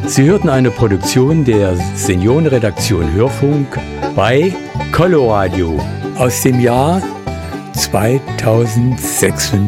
Sie hörten eine Produktion der Seniorenredaktion Hörfunk bei Coloradio aus dem Jahr 2006.